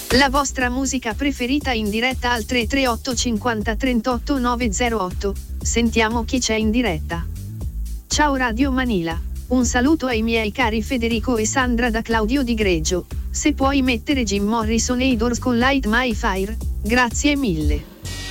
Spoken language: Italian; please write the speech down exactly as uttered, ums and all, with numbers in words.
La vostra musica preferita in diretta al tre tre otto cinquanta trentotto novecentotto. Sentiamo chi c'è in diretta. Ciao Radio Manila. Un saluto ai miei cari Federico e Sandra da Claudio Di Greggio. Se puoi mettere Jim Morrison e i Doors con Light My Fire, grazie mille.